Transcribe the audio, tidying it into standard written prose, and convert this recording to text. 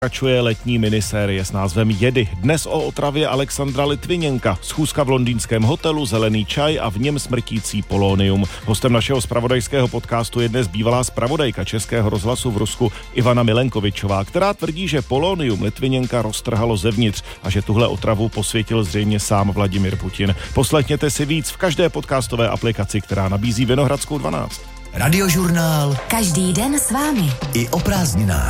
Pokračuje letní minisérie s názvem Jedy. Dnes o otravě Alexandra Litviněnka, schůzka v londýnském hotelu, zelený čaj a v něm smrtící polonium. Hostem našeho zpravodajského podcastu je dnes bývalá zpravodajka Českého rozhlasu v Rusku Ivana Milenkovičová, která tvrdí, že polonium Litviněnka roztrhalo zevnitř a že tuhle otravu posvětil zřejmě sám Vladimir Putin. Poslechněte si víc v každé podcastové aplikaci, která nabízí Vinohradskou 12. Radiožurnál. Každý den s vámi. I o prázdninách.